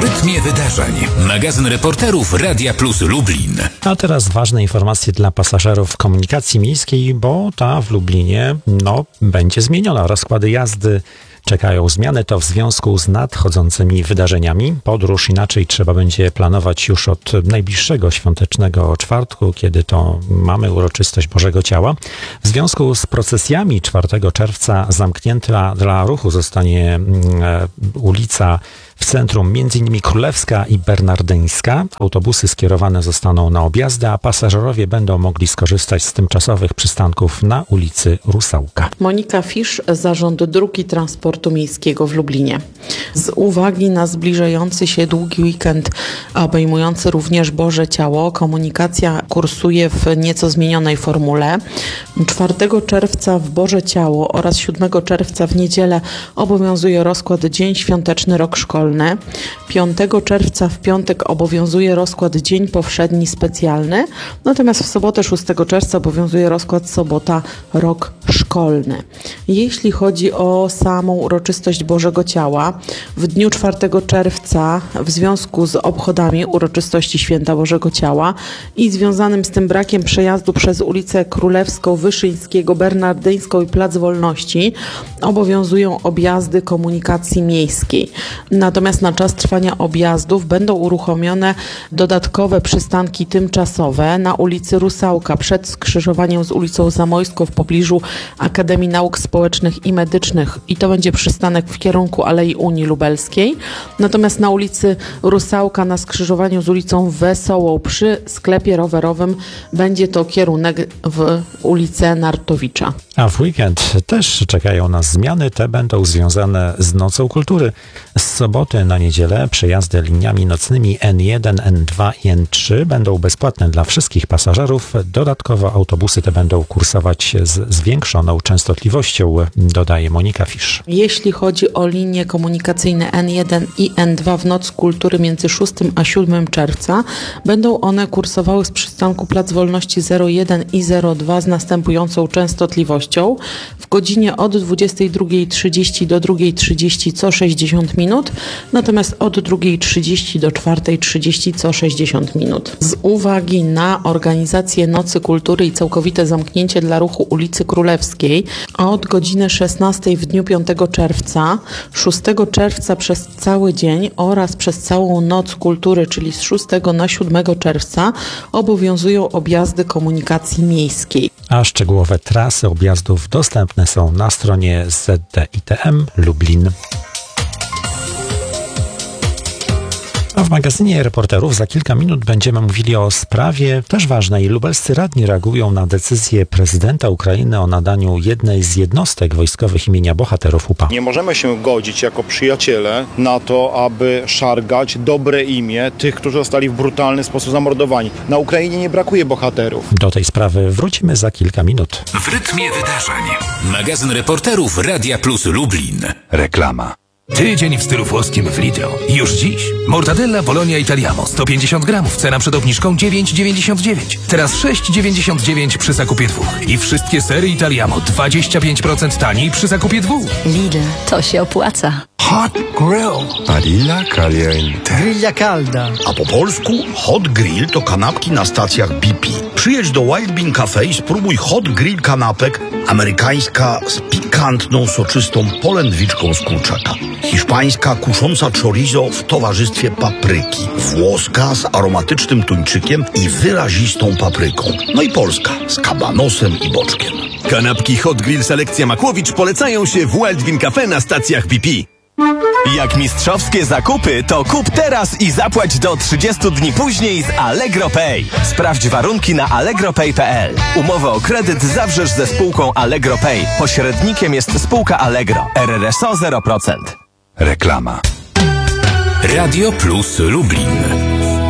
W rytmie wydarzeń. Magazyn reporterów Radia Plus Lublin. A teraz ważne informacje dla pasażerów komunikacji miejskiej, bo ta w Lublinie będzie zmieniona. Rozkłady jazdy czekają zmiany, to w związku z nadchodzącymi wydarzeniami. Podróż inaczej trzeba będzie planować już od najbliższego świątecznego czwartku, kiedy to mamy uroczystość Bożego Ciała. W związku z procesjami 4 czerwca zamknięta dla ruchu zostanie ulica w centrum m.in. Królewska i Bernardyńska. Autobusy skierowane zostaną na objazdy, a pasażerowie będą mogli skorzystać z tymczasowych przystanków na ulicy Rusałka. Monika Fisz, Zarząd Dróg i Transportu Miejskiego w Lublinie. Z uwagi na zbliżający się długi weekend obejmujący również Boże Ciało, komunikacja kursuje w nieco zmienionej formule. 4 czerwca w Boże Ciało oraz 7 czerwca w niedzielę obowiązuje rozkład Dzień Świąteczny Rok Szkolny. 5 czerwca w piątek obowiązuje rozkład Dzień Powszedni Specjalny, natomiast w sobotę 6 czerwca obowiązuje rozkład Sobota Rok Szkolny. Jeśli chodzi o samą uroczystość Bożego Ciała, w dniu 4 czerwca w związku z obchodami uroczystości Święta Bożego Ciała i związanym z tym brakiem przejazdu przez ulicę Królewską, Wyszyńskiego, Bernardyńską i Plac Wolności obowiązują objazdy komunikacji miejskiej. Natomiast na czas trwania objazdów będą uruchomione dodatkowe przystanki tymczasowe na ulicy Rusałka przed skrzyżowaniem z ulicą Zamojską w pobliżu Akademii Nauk Społecznych i Medycznych i to będzie przystanek w kierunku Alei Unii Lubelskiej. Natomiast na ulicy Rusałka na skrzyżowaniu z ulicą Wesołą przy sklepie rowerowym będzie to kierunek w ulicę Nartowicza. A w weekend też czekają nas zmiany, te będą związane z Nocą Kultury. Z soboty na niedzielę przejazdy liniami nocnymi N1, N2 i N3 będą bezpłatne dla wszystkich pasażerów. Dodatkowo autobusy te będą kursować z zwiększoną częstotliwością, dodaje Monika Fisz. Jeśli chodzi o linie komunikacyjne N1 i N2 w Noc Kultury między 6 a 7 czerwca, będą one kursowały z przystanku Plac Wolności 01 i 02 z następującą częstotliwością. W godzinie od 22:30 do 2:30 co 60 minut, natomiast od 2:30 do 4:30 co 60 minut. Z uwagi na organizację Nocy Kultury i całkowite zamknięcie dla ruchu ulicy Królewskiej, a od godziny 16 w dniu 5 czerwca, 6 czerwca przez cały dzień oraz przez całą Noc Kultury, czyli z 6 na 7 czerwca, obowiązują objazdy komunikacji miejskiej. A szczegółowe trasy objazdów dostępne są na stronie ZDITM Lublin. A w magazynie reporterów za kilka minut będziemy mówili o sprawie też ważnej. Lubelscy radni reagują na decyzję prezydenta Ukrainy o nadaniu jednej z jednostek wojskowych imienia bohaterów UPA. Nie możemy się godzić jako przyjaciele na to, aby szargać dobre imię tych, którzy zostali w brutalny sposób zamordowani. Na Ukrainie nie brakuje bohaterów. Do tej sprawy wrócimy za kilka minut. W rytmie wydarzeń. Magazyn reporterów Radia Plus Lublin. Reklama. Tydzień w stylu włoskim w Lidl. Już dziś. Mortadella Bologna Italiano 150 gramów. Cena przed obniżką 9,99. Teraz 6,99 przy zakupie 2. I wszystkie sery Italiano 25% taniej przy zakupie 2. Lidl, to się opłaca. Hot Grill. Padilla caliente. Grilla calda. A po polsku Hot Grill to kanapki na stacjach BP. Przyjedź do Wild Bean Cafe i spróbuj Hot Grill kanapek. Amerykańska z pikantną, soczystą polędwiczką z kurczaka. Hiszpańska kusząca chorizo w towarzystwie papryki. Włoska z aromatycznym tuńczykiem i wyrazistą papryką. No i polska z kabanosem i boczkiem. Kanapki Hot Grill Selekcja Makłowicz polecają się w Wild Bean Cafe na stacjach BP. Jak mistrzowskie zakupy, to kup teraz i zapłać do 30 dni później z Allegro Pay. Sprawdź warunki na allegropay.pl. Umowę o kredyt zawrzesz ze spółką Allegro Pay. Pośrednikiem jest spółka Allegro. RRSO 0%. Reklama. Radio Plus Lublin.